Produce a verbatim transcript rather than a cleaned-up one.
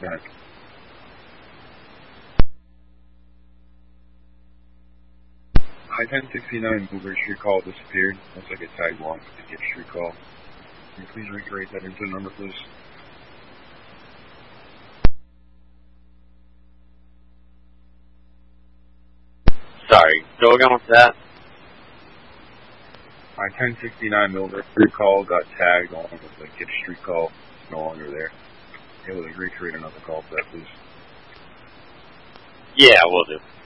percent. I ten sixty-nine Blueberry Street call disappeared. Looks like it tagged along with the Gift Street call. Can you please reiterate that into the number, please? Sorry, go again with that. My ten sixty-nine Blueberry Street call got tagged along with the Gift Street call. It's no longer there. Able to recreate another call for that, please? Yeah, we'll do.